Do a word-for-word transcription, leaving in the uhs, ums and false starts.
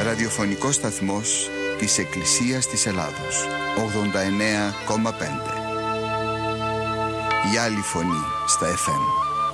ραδιοφωνικός σταθμός της Εκκλησίας της Ελλάδος, ογδόντα εννέα κόμμα πέντε. Η άλλη φωνή στα εφ εμ.